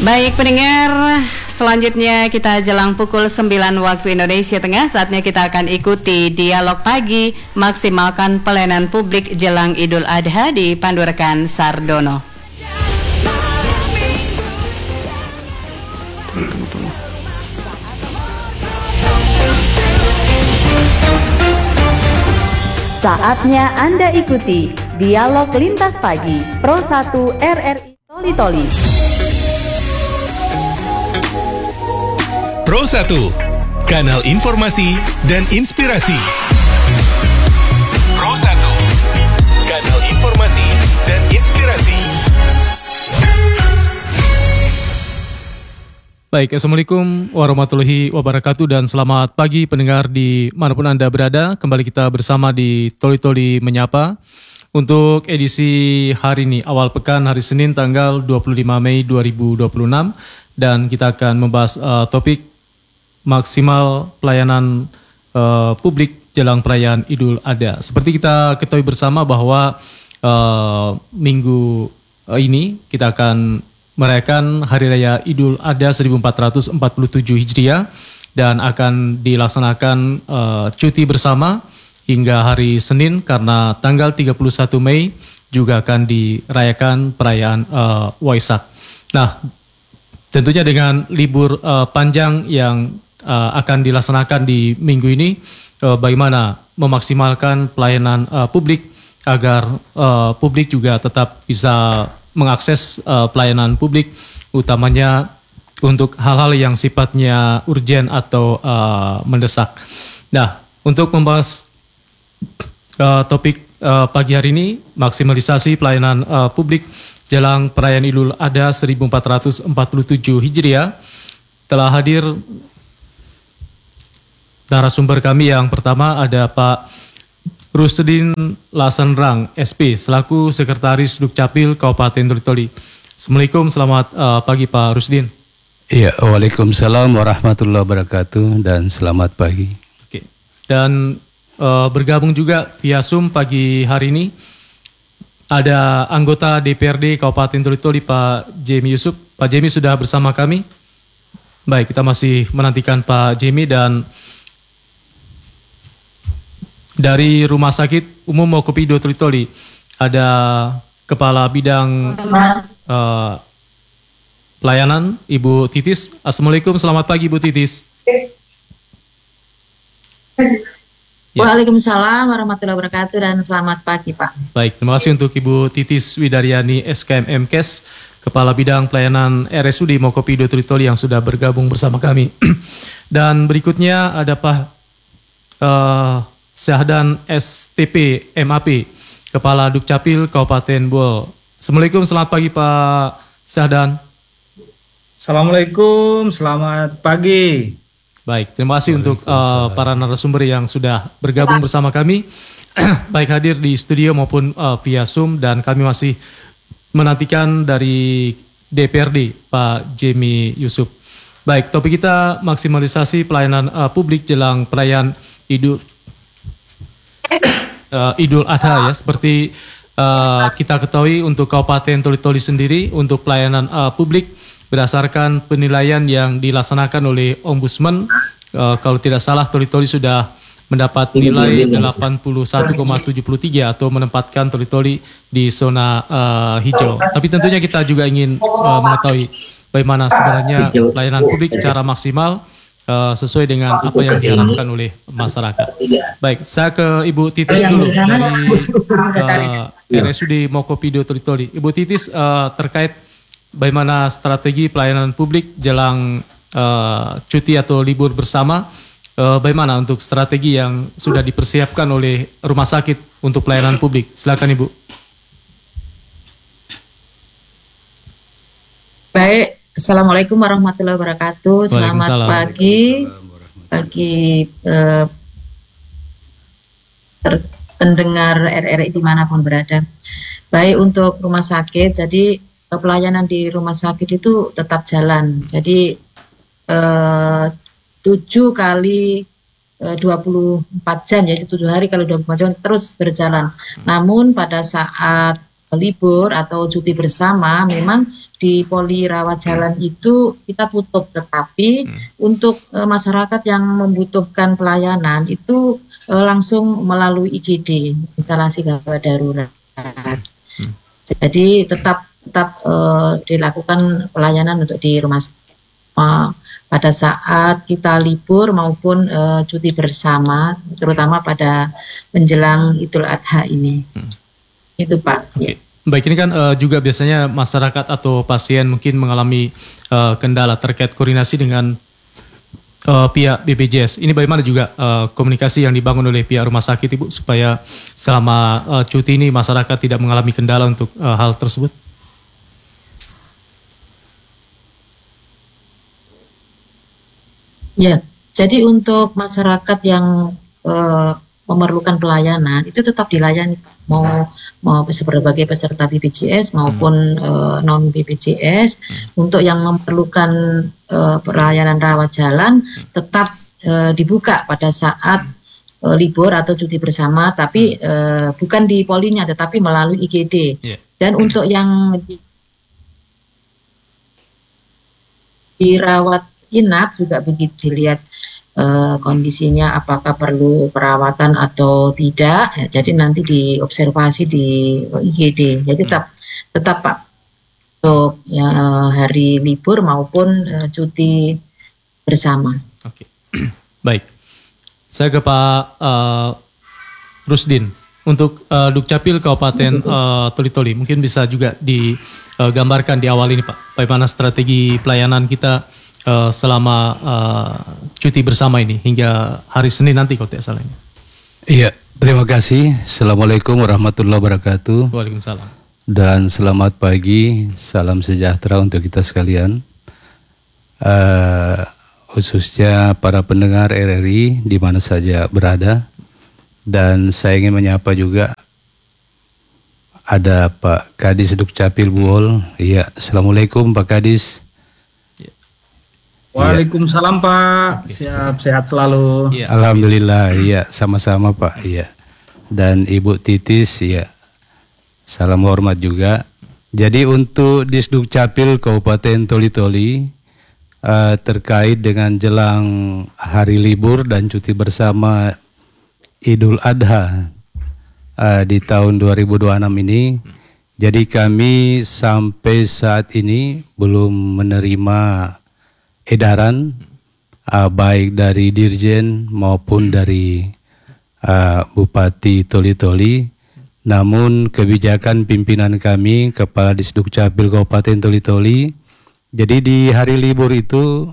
Baik pendengar, selanjutnya kita jelang pukul 9 waktu Indonesia Tengah. Saatnya kita akan ikuti dialog pagi maksimalkan pelayanan publik jelang Idul Adha di Pandu Rekan Sardono. Saatnya Anda ikuti dialog lintas pagi Pro 1 RRI Toli-Toli. Pro 1, kanal informasi dan inspirasi. Pro 1, kanal informasi dan inspirasi. Baik, Assalamualaikum warahmatullahi wabarakatuh dan selamat pagi pendengar di manapun Anda berada. Kembali kita bersama di Toli-Toli Menyapa untuk edisi hari ini, awal pekan hari Senin tanggal 25 Mei 2026. Dan kita akan membahas topik maksimal pelayanan publik jelang perayaan Idul Adha. Seperti kita ketahui bersama bahwa minggu ini kita akan merayakan Hari Raya Idul Adha 1447 Hijriah dan akan dilaksanakan cuti bersama hingga hari Senin karena tanggal 31 Mei juga akan dirayakan perayaan Waisak. Nah, tentunya dengan libur panjang yang akan dilaksanakan di minggu ini, bagaimana memaksimalkan pelayanan publik agar publik juga tetap bisa mengakses pelayanan publik, utamanya untuk hal-hal yang sifatnya urgen atau mendesak. Nah, untuk membahas topik pagi hari ini, maksimalisasi pelayanan publik jelang perayaan Idul Adha 1447 Hijriah, telah hadir narasumber kami. Yang pertama ada Pak Rusdin Lasanrang SP selaku Sekretaris Dukcapil Kabupaten Toli-Toli. Assalamualaikum, selamat pagi Pak Rusdin. Iya, waalaikumsalam warahmatullahi wabarakatuh dan selamat pagi. Oke. Dan bergabung juga via Zoom pagi hari ini ada anggota DPRD Kabupaten Toli-Toli Pak Jemi Yusuf. Pak Jemi sudah bersama kami. Baik, kita masih menantikan Pak Jemi. Dan dari Rumah Sakit Umum Mokopido Toli-Toli ada Kepala Bidang Pelayanan Ibu Titis. Assalamualaikum, selamat pagi Ibu Titis. Waalaikumsalam warahmatullahi wabarakatuh dan selamat pagi Pak. Baik, terima kasih untuk Ibu Titis Widaryani SKM MKes, Kepala Bidang Pelayanan RSUD Mokopido Toli-Toli yang sudah bergabung bersama kami. Dan berikutnya ada Pak Syahdan STP MAP, Kepala Dukcapil Kabupaten Bol. Assalamualaikum, selamat pagi Pak Syahdan. Assalamualaikum, selamat pagi. Baik, terima kasih untuk para narasumber yang sudah bergabung bersama kami, baik hadir di studio maupun via Zoom, dan kami masih menantikan dari DPRD Pak Jemi Yusuf. Baik, topik kita maksimalisasi pelayanan publik jelang perayaan Idul Adha ya. Seperti kita ketahui untuk Kabupaten Toli-Toli sendiri untuk pelayanan publik berdasarkan penilaian yang dilaksanakan oleh Ombudsman, kalau tidak salah Toli-Toli sudah mendapat nilai 81,73 atau menempatkan Toli-Toli di zona hijau. Tapi tentunya kita juga ingin mengetahui bagaimana sebenarnya pelayanan publik secara maksimal sesuai dengan apa yang diharapkan oleh masyarakat. Baik, saya ke Ibu Titis dulu dari RSUD Mokopido Toli-Toli. Ibu Titis, terkait bagaimana strategi pelayanan publik jelang cuti atau libur bersama, bagaimana untuk strategi yang sudah dipersiapkan oleh rumah sakit untuk pelayanan publik? Silakan Ibu. Baik, Assalamualaikum warahmatullahi wabarakatuh. Selamat pagi bagi pendengar RRI dimanapun berada. Baik, untuk rumah sakit, jadi pelayanan di rumah sakit itu tetap jalan. Jadi 7 kali 24 jam, yaitu 7 hari kali 24 jam terus berjalan. Namun pada saat libur atau cuti bersama, memang di poli rawat jalan itu kita tutup, tetapi untuk masyarakat yang membutuhkan pelayanan itu langsung melalui IGD, instalasi gawat darurat. Jadi tetap dilakukan pelayanan untuk di rumah sakit pada saat kita libur maupun cuti bersama, terutama pada menjelang Idul Adha ini. Itu Pak. Oke. Baik, ini kan juga biasanya masyarakat atau pasien mungkin mengalami kendala terkait koordinasi dengan pihak BPJS. Ini bagaimana juga komunikasi yang dibangun oleh pihak rumah sakit Ibu supaya selama cuti ini masyarakat tidak mengalami kendala untuk hal tersebut? Ya, jadi untuk masyarakat yang memerlukan pelayanan itu tetap dilayani, mau sebagai peserta BPJS maupun non BPJS. Untuk yang memerlukan pelayanan rawat jalan tetap dibuka pada saat libur atau cuti bersama, tapi bukan di polinya tetapi melalui IGD. Dan untuk yang dirawat inap juga begitu, dilihat kondisinya apakah perlu perawatan atau tidak, ya, jadi nanti diobservasi di IGD. Jadi tetap Pak, untuk hari libur maupun cuti bersama. Oke. Baik, saya ke Pak Rusdin untuk Dukcapil Kabupaten Toli-Toli, mungkin bisa juga digambarkan di awal ini Pak, bagaimana strategi pelayanan kita selama cuti bersama ini hingga hari Senin nanti kalau tidak salah ini. Iya, terima kasih. Assalamualaikum warahmatullahi wabarakatuh. Waalaikumsalam. Dan selamat pagi, salam sejahtera untuk kita sekalian. Khususnya para pendengar RRI di mana saja berada. Dan saya ingin menyapa juga ada Pak Kadis Dukcapil Buol. Iya, Assalamualaikum Pak Kadis. Waalaikumsalam Pak, siap sehat selalu. Ya. Alhamdulillah, iya sama-sama Pak, iya. Dan Ibu Titis, iya. Salam hormat juga. Jadi untuk Disdukcapil Kabupaten Toli-Toli terkait dengan jelang hari libur dan cuti bersama Idul Adha di tahun 2026 ini, jadi kami sampai saat ini belum menerima edaran baik dari Dirjen maupun dari Bupati Toli-Toli. Namun kebijakan pimpinan kami, Kepala Disdukcapil Kabupaten Toli-Toli, jadi di hari libur itu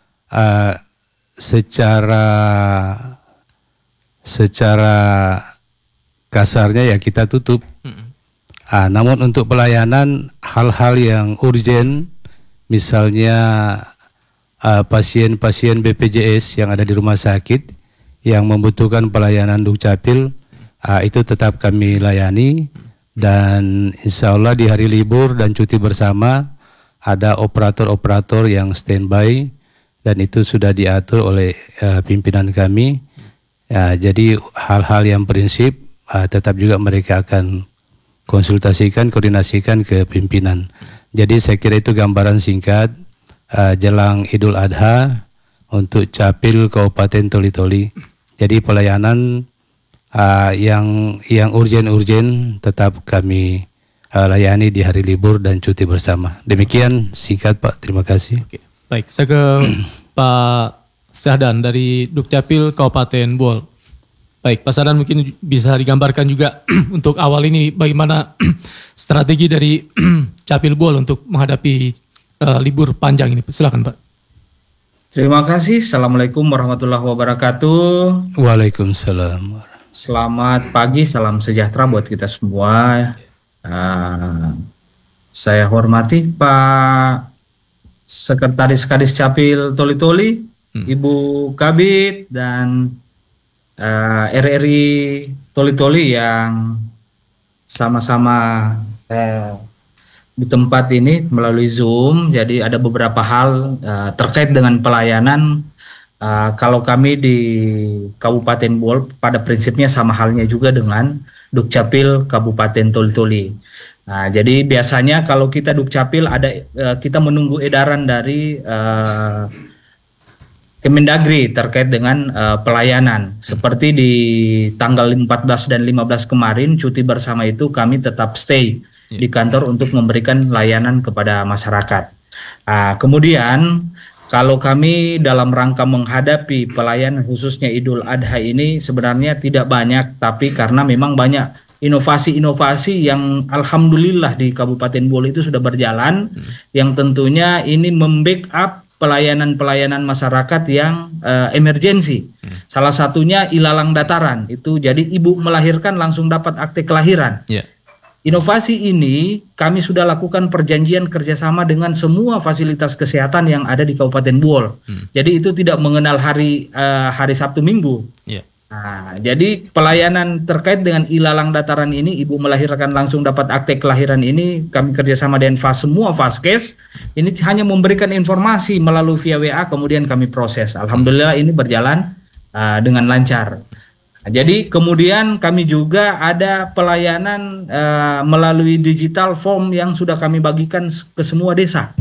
secara kasarnya ya kita tutup. Namun untuk pelayanan hal-hal yang urgen, misalnya pasien-pasien BPJS yang ada di rumah sakit yang membutuhkan pelayanan Dukcapil, itu tetap kami layani. Dan insya Allah di hari libur dan cuti bersama ada operator-operator yang standby dan itu sudah diatur oleh pimpinan kami. Jadi hal-hal yang prinsip tetap juga mereka akan konsultasikan, koordinasikan ke pimpinan. Jadi saya kira itu gambaran singkat jelang Idul Adha untuk Capil Kabupaten Toli-Toli. Jadi pelayanan yang urgen tetap kami layani di hari libur dan cuti bersama. Demikian singkat Pak, terima kasih. Oke. Baik, saya ke Pak Syahdan dari Dukcapil Kabupaten Buol. Baik, Pak Syahdan mungkin bisa digambarkan juga untuk awal ini bagaimana strategi dari Capil Buol untuk menghadapi libur panjang ini. Silakan Pak. Terima kasih. Assalamualaikum warahmatullahi wabarakatuh. Waalaikumsalam. Selamat pagi, salam sejahtera buat kita semua. Saya hormati Pak Sekretaris Kadis Capil Toli-Toli, Ibu Kabit dan RRI Toli-Toli yang sama-sama di tempat ini melalui Zoom. Jadi ada beberapa hal terkait dengan pelayanan. Kalau kami di Kabupaten Buol pada prinsipnya sama halnya juga dengan Dukcapil Kabupaten Toli-Toli. Nah, jadi biasanya kalau kita Dukcapil kita menunggu edaran dari Kemendagri terkait dengan pelayanan. Seperti di tanggal 14 dan 15 kemarin cuti bersama itu kami tetap stay di kantor untuk memberikan layanan kepada masyarakat. Kemudian kalau kami dalam rangka menghadapi pelayanan khususnya Idul Adha ini sebenarnya tidak banyak, tapi karena memang banyak inovasi-inovasi yang alhamdulillah di Kabupaten Bolu itu sudah berjalan, yang tentunya ini membackup pelayanan-pelayanan masyarakat yang emergensi. Salah satunya ilalang dataran, itu jadi ibu melahirkan langsung dapat akte kelahiran. Inovasi ini kami sudah lakukan perjanjian kerjasama dengan semua fasilitas kesehatan yang ada di Kabupaten Bol. Jadi itu tidak mengenal hari Sabtu Minggu. Nah, jadi pelayanan terkait dengan ilalang dataran ini, ibu melahirkan langsung dapat akte kelahiran ini, kami kerjasama dengan semua Vaskes, ini hanya memberikan informasi melalui via WA, kemudian kami proses. Alhamdulillah ini berjalan dengan lancar. Nah, jadi kemudian kami juga ada pelayanan melalui digital form yang sudah kami bagikan ke semua desa.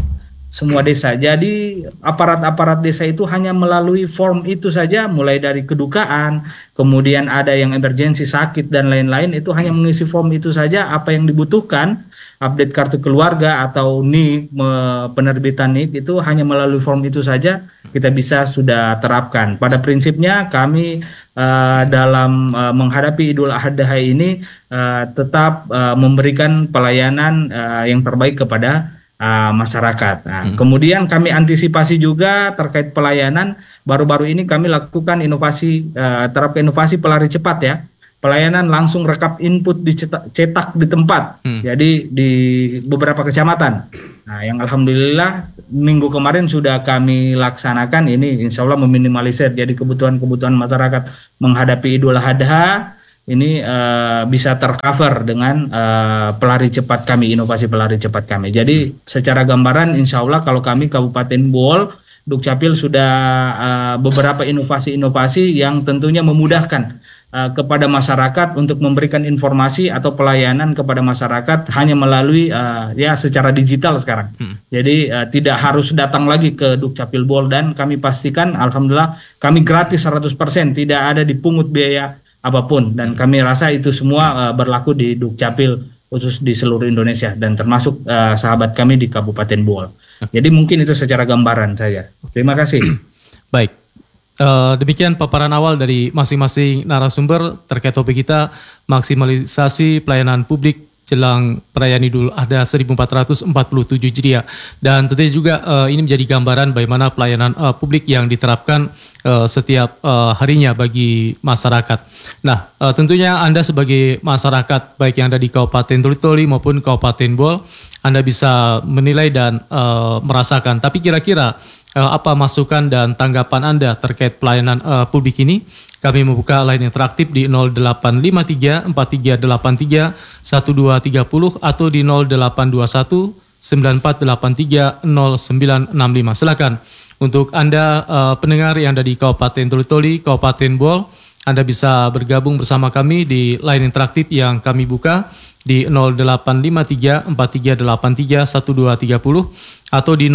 Jadi aparat-aparat desa itu hanya melalui form itu saja, mulai dari kedukaan, kemudian ada yang emergensi sakit dan lain-lain, itu hanya mengisi form itu saja. Apa yang dibutuhkan, update kartu keluarga atau NIK, penerbitan NIK, itu hanya melalui form itu saja kita bisa sudah terapkan. Pada prinsipnya kami dalam menghadapi Idul Adha ini tetap memberikan pelayanan yang terbaik kepada masyarakat. Kemudian kami antisipasi juga terkait pelayanan. Baru-baru ini kami lakukan terapkan inovasi pelari cepat ya. Pelayanan langsung rekap input cetak di tempat. Jadi di beberapa kecamatan. Nah, yang alhamdulillah minggu kemarin sudah kami laksanakan, ini insya Allah meminimalisir jadi kebutuhan masyarakat menghadapi Idul Adha. Ini bisa tercover dengan pelari cepat kami, inovasi pelari cepat kami. Jadi secara gambaran insya Allah kalau kami Kabupaten Bol, Dukcapil sudah beberapa inovasi-inovasi yang tentunya memudahkan kepada masyarakat untuk memberikan informasi atau pelayanan kepada masyarakat hanya melalui secara digital sekarang. Jadi tidak harus datang lagi ke Dukcapil Bol, dan kami pastikan alhamdulillah kami gratis 100%, tidak ada dipungut biaya apapun, dan kami rasa itu semua berlaku di Dukcapil khusus di seluruh Indonesia dan termasuk sahabat kami di Kabupaten Bol. Jadi mungkin itu secara gambaran saya. Terima kasih. Baik. Demikian paparan awal dari masing-masing narasumber terkait topik kita, maksimalisasi pelayanan publik jelang perayaan Idul Adha 1447 Hijriah. Dan tentunya juga ini menjadi gambaran bagaimana pelayanan publik yang diterapkan setiap harinya bagi masyarakat. Nah, tentunya Anda sebagai masyarakat baik yang ada di Kabupaten Toli-Toli maupun Kabupaten Bol, Anda bisa menilai dan merasakan. Tapi kira-kira apa masukan dan tanggapan Anda terkait pelayanan publik ini? Kami membuka line interaktif di 0853 4383 1230 atau di 0821 9483 0965. Silakan. Untuk Anda pendengar yang ada di Kabupaten Toli-Toli, Kabupaten Bol, Anda bisa bergabung bersama kami di line interaktif yang kami buka di 0853 4383 1230 atau di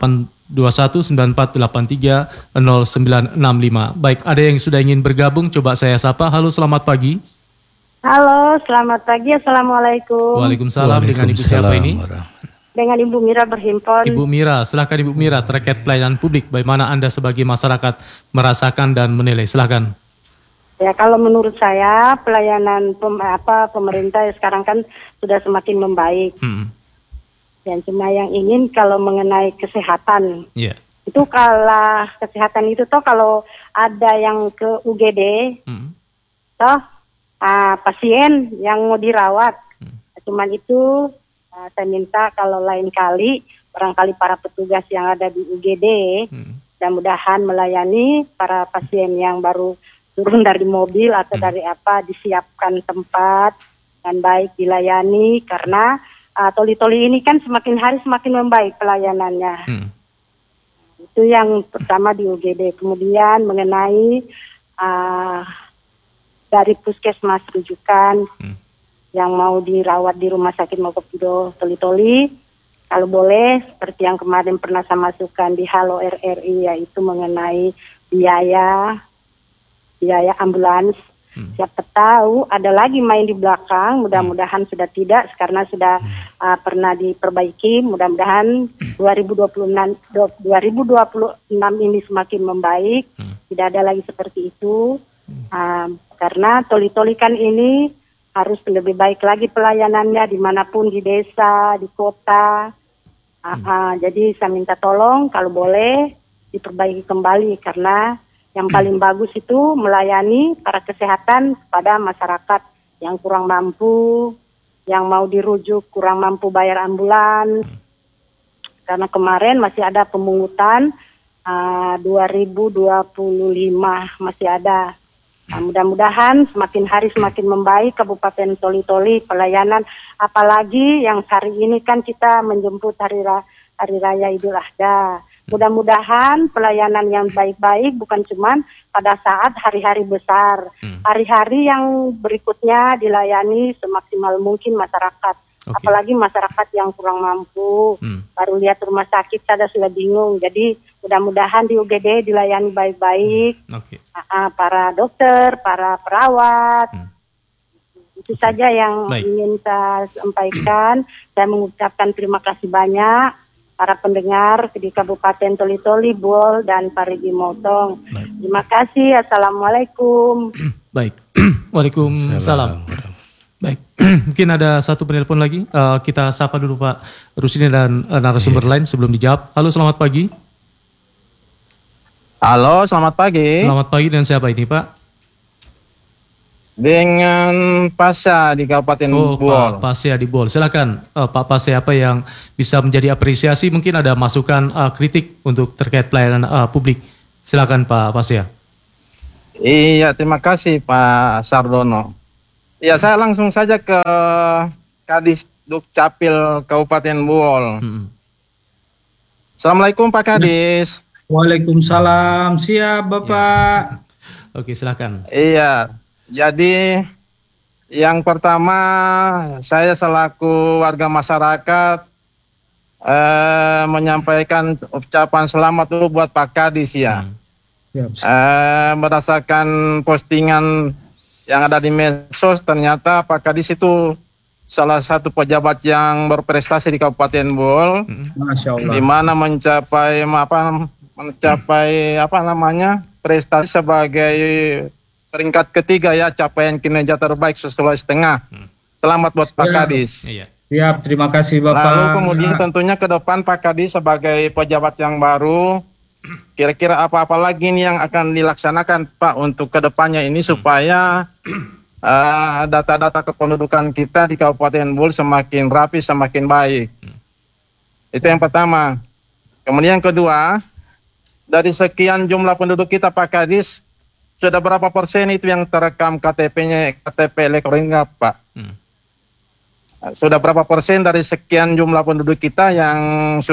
0821 9483 0965. Baik, ada yang sudah ingin bergabung, coba saya sapa. Halo, selamat pagi. Halo, selamat pagi. Assalamualaikum. Waalaikumsalam. Dengan Ibu siapa ini? Dengan Ibu Mira berhimpun. Ibu Mira, silakan Ibu Mira terkait pelayanan publik. Bagaimana Anda sebagai masyarakat merasakan dan menilai? Silakan. Ya, kalau menurut saya pelayanan pemerintah sekarang kan sudah semakin membaik. Dan cuma yang ingin kalau mengenai kesehatan, itu kalau kesehatan itu toh kalau ada yang ke UGD, toh pasien yang mau dirawat, cuman itu saya minta kalau lain kali barangkali para petugas yang ada di UGD mudah-mudahan melayani para pasien yang baru turun dari mobil atau dari disiapkan tempat dan baik dilayani, karena Toli-Toli ini kan semakin hari semakin membaik pelayanannya. Itu yang pertama di UGD. Kemudian mengenai dari puskesmas rujukan, yang mau dirawat di rumah sakit Mokopido Toli-Toli, kalau boleh seperti yang kemarin pernah saya masukkan di Halo RRI, yaitu mengenai biaya ambulans. Siapa tahu ada lagi main di belakang, mudah-mudahan sudah tidak karena sudah pernah diperbaiki. Mudah-mudahan 2026 ini semakin membaik, tidak ada lagi seperti itu. Karena Toli-Toli kan ini harus lebih baik lagi pelayanannya dimanapun, di desa, di kota. Jadi saya minta tolong kalau boleh diperbaiki kembali, karena yang paling bagus itu melayani para kesehatan kepada masyarakat yang kurang mampu, yang mau dirujuk kurang mampu bayar ambulans. Karena kemarin masih ada pemungutan 2025 masih ada. Mudah-mudahan semakin hari semakin membaik Kabupaten Toli-Toli pelayanan, apalagi yang hari ini kan kita menjemput hari raya Idul Adha. Mudah-mudahan pelayanan yang baik-baik bukan cuma pada saat hari-hari besar, hari-hari yang berikutnya dilayani semaksimal mungkin masyarakat. Apalagi masyarakat yang kurang mampu, baru lihat rumah sakit saya sudah bingung. Jadi mudah-mudahan di UGD dilayani baik-baik, para dokter, para perawat. Itu saja yang ingin saya sampaikan. Saya mengucapkan terima kasih banyak para pendengar di Kabupaten Toli-Toli, Buol, dan Parigi Motong. Terima kasih. Assalamualaikum. Baik. Waalaikumsalam. Baik. Mungkin ada satu penelpon lagi. Kita sapa dulu Pak Rusdin dan narasumber lain sebelum dijawab. Halo, selamat pagi. Halo, selamat pagi. Selamat pagi, dan siapa ini Pak? Dengan Pasya di Kabupaten Buol. Pak Pasya di Buol. Silakan Pak Pasya, apa yang bisa menjadi apresiasi? Mungkin ada masukan kritik untuk terkait pelayanan publik. Silakan Pak Pasya. Iya, terima kasih Pak Sardono. Ya, saya langsung saja ke Kadis Dukcapil Kabupaten Buol. Assalamualaikum Pak Kadis. Waalaikumsalam. Siap Bapak. Oke, silakan. Iya. Jadi yang pertama, saya selaku warga masyarakat menyampaikan ucapan selamat dulu buat Pak Kadis ya. Berdasarkan postingan yang ada di medsos, ternyata Pak Kadis itu salah satu pejabat yang berprestasi di Kabupaten Buol, Masya Allah. di mana mencapai prestasi sebagai peringkat ketiga ya, capaian kinerja terbaik Sulawesi Tengah. Selamat buat Pak Kadis. Siap, terima kasih Bapak. Lalu kemudian tentunya ke depan Pak Kadis sebagai pejabat yang baru, kira-kira apa-apa lagi nih yang akan dilaksanakan Pak untuk ke depannya ini supaya data-data kependudukan kita di Kabupaten Buol semakin rapi, semakin baik. Itu yang pertama. Kemudian yang kedua, dari sekian jumlah penduduk kita Pak Kadis, sudah berapa persen itu yang terekam KTP-nya, KTP elektronik Pak? Sudah berapa persen dari sekian jumlah penduduk kita yang